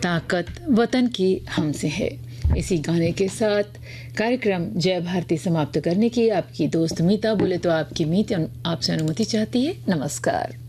ताकत वतन की हमसे है। इसी गाने के साथ कार्यक्रम जय भारती समाप्त करने की आपकी दोस्त मीता बोले तो आपकी मीत आपसे अनुमति चाहती है। नमस्कार।